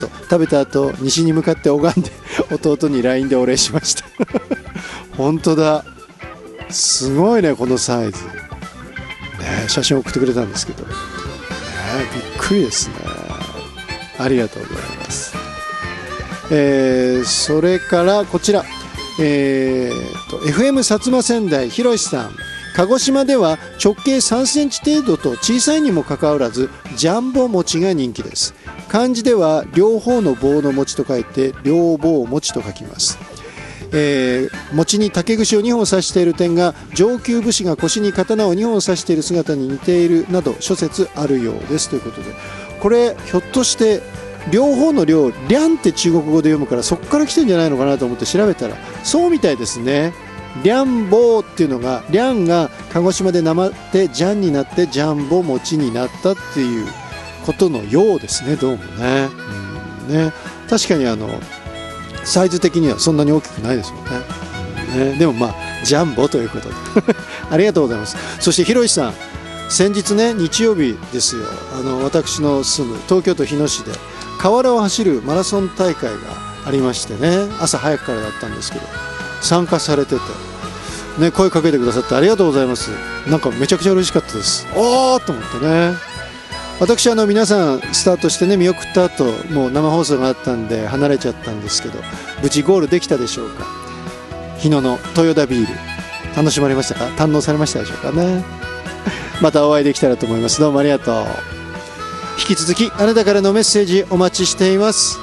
食べた後西に向かって拝んで弟に LINE でお礼しました本当だ、すごいねこのサイズ、ね、写真送ってくれたんですけど、ね、びっくりですね。ありがとうございます。それからこちら、FM 薩摩仙台ひろしさん、鹿児島では直径3センチ程度と小さいにもかかわらずジャンボ餅が人気です。漢字では両方の棒の餅と書いて両棒餅と書きます。餅に竹串を2本刺している点が上級武士が腰に刀を2本刺している姿に似ているなど諸説あるようですということで、これひょっとして両方の両、リャンって中国語で読むからそこから来てんじゃないのかなと思って調べたらそうみたいですね。リャンボーっていうのが、リャンが鹿児島でなまってジャンになってジャンボ餅になったっていうことのようですね、どうもね。ね、確かにサイズ的にはそんなに大きくないですもんね。でもまあジャンボということでありがとうございます。そしてひろしさん、先日ね日曜日ですよ、私の住む東京都日野市で河原を走るマラソン大会がありましてね、朝早くからだったんですけど参加されてて、ね、声かけてくださってありがとうございます。なんかめちゃくちゃ嬉しかったです。おーと思ってね。私皆さんスタートしてね見送った後もう生放送があったんで離れちゃったんですけど、無事ゴールできたでしょうか。日野の豊田ビール楽しまれましたか、堪能されましたでしょうかね。またお会いできたらと思います。どうもありがとう。引き続きあなたからのメッセージお待ちしています。